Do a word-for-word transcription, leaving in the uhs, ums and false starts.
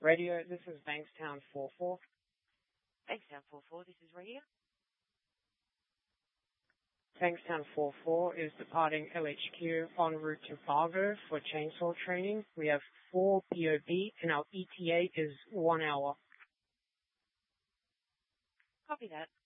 Radio, this is Bankstown four four. Bankstown four four, this is Radio. Bankstown four four is departing L H Q en route to Fargo for chainsaw training. We have four P O B and our E T A is one hour. Copy that.